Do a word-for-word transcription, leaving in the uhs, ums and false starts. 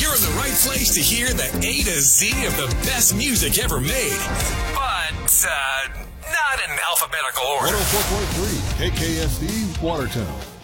You're in the right place to hear the A to Z of the best music ever made. But, uh, not in alphabetical order. one oh four point three K K S D, Watertown.